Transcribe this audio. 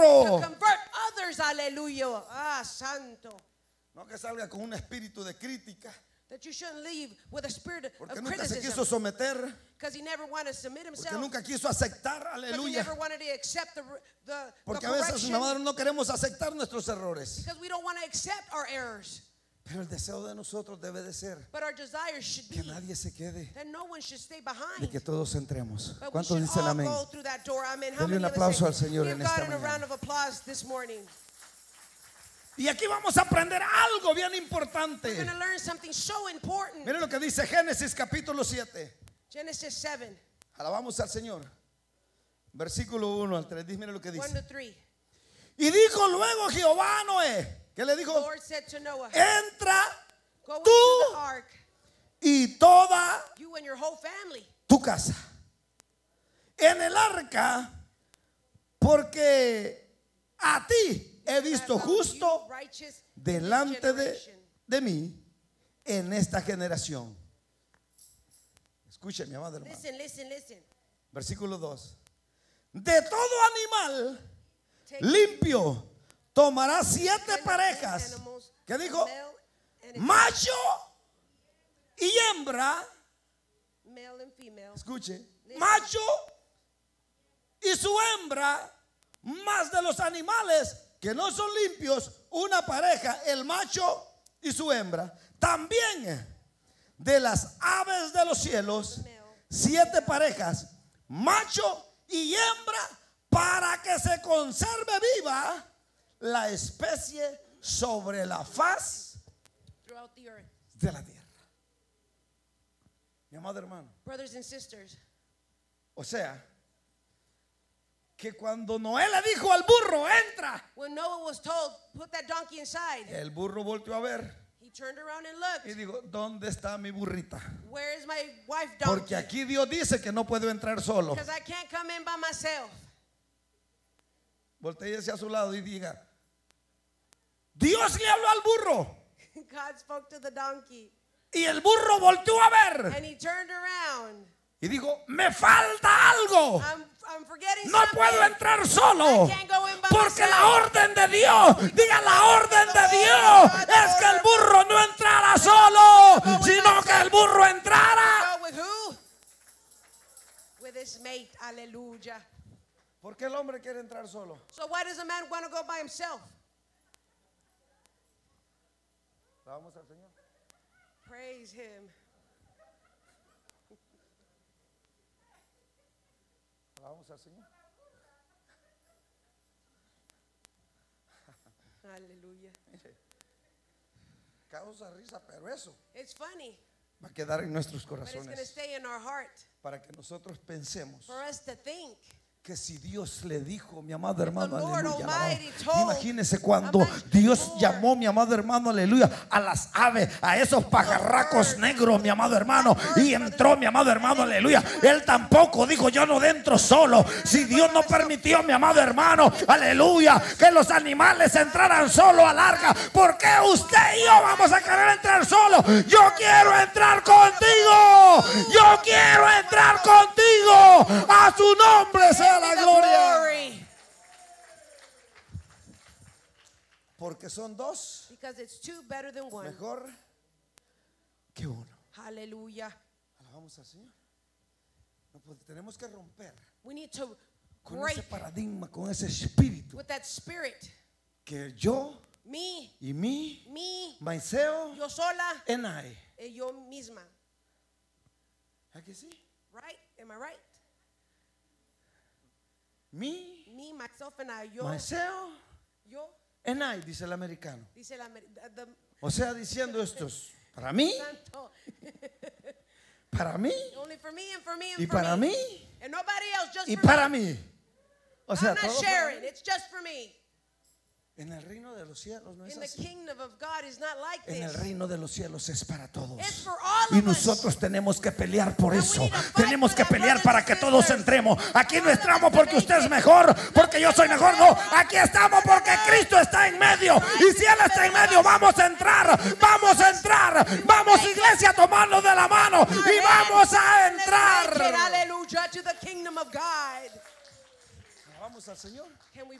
otro. To convert others, aleluya. Ah, santo. No que salga con un espíritu de crítica, That you shouldn't leave with a spirit porque of nunca se quiso criticism. someter, Because he never wanted to submit porque himself. nunca quiso aceptar, Because he aleluya. never wanted to accept the Porque a veces, correction. mi amado, no queremos aceptar nuestros errores. Because we don't want to accept our errors. Pero el deseo de nosotros debe de ser But our desire should que be nadie se quede, that no one should stay de behind. que todos entremos. But we ¿Cuántos should dicen all amén? go through that door. Amen. How Denle un many of us aplauso al say, Señor give en esta God a mañana. round of applause this morning? Y aquí vamos a aprender algo bien We're importante. going to learn something so important. Miren lo que dice Génesis capítulo 7. Genesis 7, Alabamos al Señor. Versículo 1 al 3. Miren lo que 1 dice. to 3. Y dijo luego Jehová a Noé. ¿Qué le The dijo? Lord said to Noah, Entra go into tú the ark, y toda you and your whole family. tu casa en el arca, porque a ti he visto justo You righteous delante generation. de mí en esta generación. Escuchen, mi amado hermano. Listen. Versículo 2. De todo animal Take limpio tomará 7 the parejas. animals, ¿Qué dijo? male and Macho y hembra. male and female. Escuche. Macho y su hembra, más de los animales que no son limpios, una pareja, el macho y su hembra. También de las aves de los cielos, 7 parejas, macho y hembra, para que se conserve viva la especie sobre la faz Throughout the earth. de la tierra. Mi amado hermano, Brothers and sisters, o sea, que cuando Noé le dijo al burro, entra, when Noah was told, put that donkey inside, el burro volteó a ver he turned around and y looked. dijo, ¿dónde está mi burrita? Where is my wife donkey? Porque aquí Dios dice que no puedo entrar solo. Because I can't come in by myself. Voltee hacia su lado y diga, Dios le habló al burro God spoke to the donkey, y el burro volteó a ver and he turned around. y dijo, me falta algo. I'm forgetting No something. puedo entrar solo, I can't go in by porque myself. la orden de Dios, diga la orden de Dios, es que el burro no entrara solo, sino que el burro entrara. Go with who? With his mate. Hallelujah. ¿Por qué el hombre quiere entrar solo? So why does a man want to go by himself? Vamos al Señor. Praise him. Vamos al Señor. Hallelujah. Causa risa, pero eso It's funny, va a quedar en nuestros but it's going to corazones stay in our heart para que nosotros pensemos for us to think. que si Dios le dijo, mi amado hermano, The Lord aleluya, Almighty alabado. told Imagínese cuando a man Dios before. llamó, mi amado hermano, aleluya, a las aves, a esos pajarracos negros, mi amado hermano, y entró, mi amado hermano, aleluya. Él tampoco dijo, yo no dentro solo. Si Dios no permitió, mi amado hermano, aleluya, que los animales entraran solo al arca, ¿por qué usted y yo vamos a querer entrar solo? Yo quiero entrar contigo. Yo quiero entrar contigo. A su nombre sea la The gloria. glory. Porque son dos Because it's two better than one. mejor que uno. Hallelujah. Alabamos al Señor. No, pues tenemos que romper We need to con break ese paradigma, con ese espíritu with that spirit. que yo Me, y mí, myself, yo sola, and I. y yo misma. ¿A que sí? Right? Am I right? Me, Me, myself, and I. Yo, myself, yo, and I, dice el americano. dice the O sea, diciendo estos, para mí, santo. para mí, Only for me and for me and y for para me. mí, And nobody else, just y for para me. mí. O sea, I'm not todo para sharing. mí. It's just for me. En el reino de los cielos no es In the así. kingdom of God is not like En el this. reino de los cielos es para todos. It's for all Y of us. nosotros tenemos que pelear por And we eso. need to fight Tenemos for que that, pelear brothers para and que todos sisters. entremos. Aquí no None of entramos us porque can usted es make it. mejor, porque yo soy mejor. No, aquí estamos porque Cristo está en medio. Y si Él está en medio, vamos a entrar. Vamos a entrar. Vamos, iglesia, a tomarnos de la mano y vamos a Let's make it, entrar. hallelujah, to the kingdom of God. Vamos al Señor. Can we